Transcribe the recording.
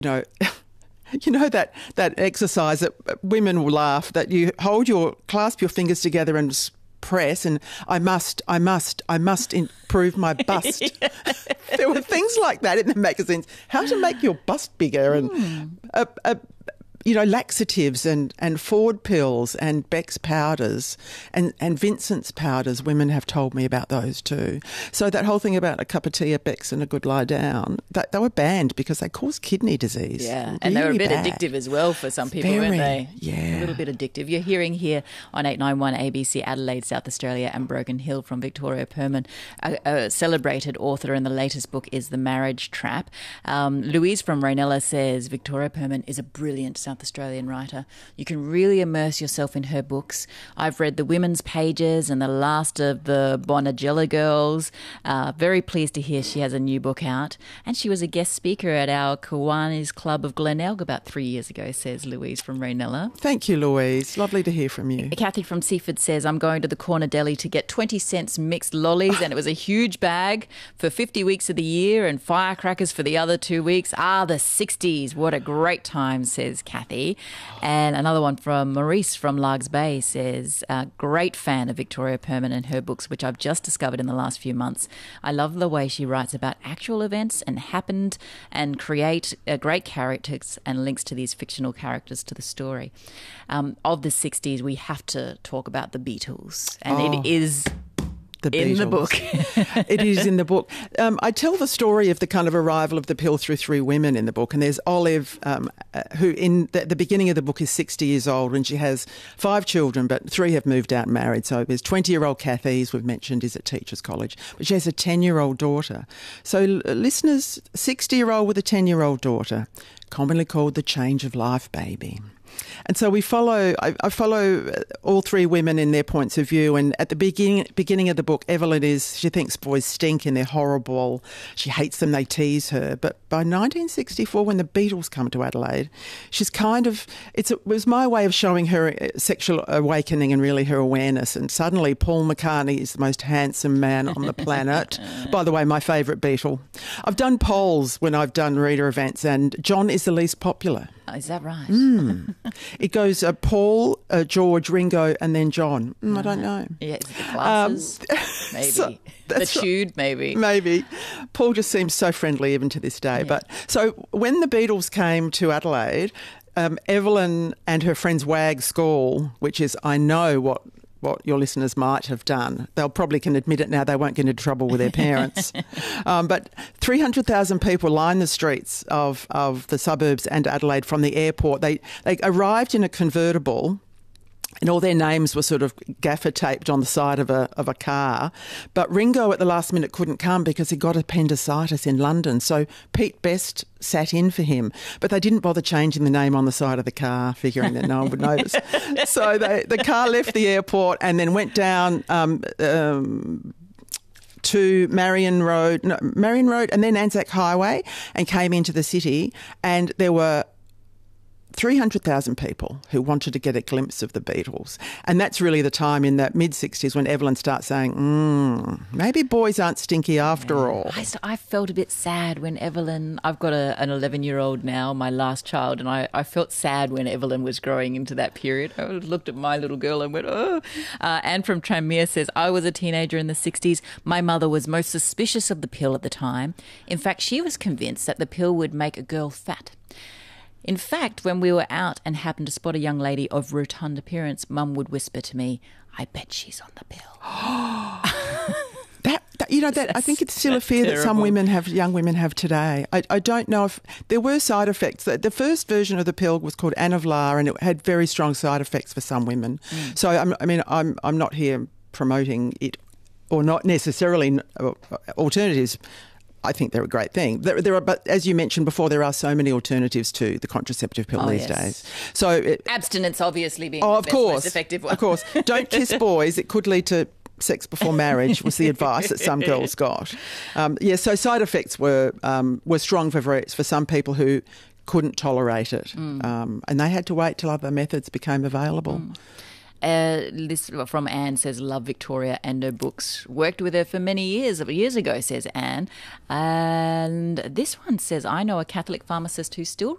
you know, that exercise that women will laugh, that you clasp your fingers together and press, and I must improve my bust. Yeah. There were things like that in the magazines. How to make your bust bigger, and laxatives and Ford pills and Beck's powders and Vincent's powders. Women have told me about those too. So that whole thing about a cup of tea, a Beck's and a good lie down, they were banned because they cause kidney disease. Yeah, really and they were a bit bad. addictive as well for some people, weren't they? Yeah. A little bit addictive. You're hearing here on 891 ABC Adelaide, South Australia and Broken Hill from Victoria Perman, a celebrated author, and the latest book is The Marriage Trap. Louise from Raynella says Victoria Perman is a brilliant South Australian writer. You can really immerse yourself in her books. I've read The Women's Pages and the last of the Bonagella Girls. Very pleased to hear she has a new book out. And she was a guest speaker at our Kiwanis Club of Glenelg about 3 years ago, says Louise from Raynella. Thank you, Louise. Lovely to hear from you. Kathy from Seaford says, I'm going to the corner deli to get 20 cents mixed lollies, and it was a huge bag for 50 weeks of the year and firecrackers for the other 2 weeks. The 60s. What a great time, says Kathy. And another one from Maurice from Largs Bay says, great fan of Victoria Perman and her books, which I've just discovered in the last few months. I love the way she writes about actual events and happened and create great characters and links to these fictional characters to the story. Of the 60s, we have to talk about the Beatles, and it is in the book. It is in the book. I tell the story of the kind of arrival of the pill through three women in the book, and there's Olive, who in the beginning of the book is 60 years old, and she has 5 children, but 3 have moved out and married. So there's 20-year-old Kathy, as we've mentioned, is at Teachers College, but she has a 10-year-old daughter. So listeners, 60-year-old with a 10-year-old daughter, commonly called the change of life baby. And so I follow all 3 women in their points of view. And at the beginning of the book, Evelyn she thinks boys stink and they're horrible. She hates them, they tease her. But by 1964, when the Beatles come to Adelaide, she's it was my way of showing her sexual awakening and really her awareness. And suddenly Paul McCartney is the most handsome man on the planet. By the way, my favourite Beatle. I've done polls when I've done reader events, and John is the least popular. Is that right? It goes Paul, George, Ringo, and then John. I don't know. Yeah, is it the glasses? Maybe. So, the tude, maybe. Maybe. Paul just seems so friendly even to this day. Yeah. But so when the Beatles came to Adelaide, Evelyn and her friends Wag School, which is, I know what your listeners might have done. They'll probably can admit it now. They won't get into trouble with their parents. But 300,000 people line the streets of the suburbs and Adelaide from the airport. They arrived in a convertible, and all their names were sort of gaffer taped on the side of a car. But Ringo at the last minute couldn't come because he got appendicitis in London. So Pete Best sat in for him. But they didn't bother changing the name on the side of the car, figuring that no one would notice. So the car left the airport and then went down to Marion Road and then Anzac Highway and came into the city, and there were 300,000 people who wanted to get a glimpse of the Beatles. And that's really the time in the mid-60s when Evelyn starts saying, maybe boys aren't stinky after all. I felt a bit sad when Evelyn, I've got an 11-year-old now, my last child, and I felt sad when Evelyn was growing into that period. I looked at my little girl and went, oh. Anne from Tranmere says, I was a teenager in the 60s. My mother was most suspicious of the pill at the time. In fact, she was convinced that the pill would make a girl fat. In fact, when we were out and happened to spot a young lady of rotund appearance, Mum would whisper to me, I bet she's on the pill. I think it's still a fear that some young women have today. I don't know if there were side effects. The first version of the pill was called Anavlar, and it had very strong side effects for some women. So, I'm not here promoting it or not necessarily alternatives. I think they're a great thing. There are, but as you mentioned before, there are so many alternatives to the contraceptive pill these days. So abstinence obviously being the best, most effective one. Of course. Don't kiss boys. It could lead to sex before marriage was the advice that some girls got. So side effects were strong for some people who couldn't tolerate it. And they had to wait till other methods became available. This from Anne says, love Victoria and her books. Worked with her for many years ago, says Anne. And this one says, I know a Catholic pharmacist who still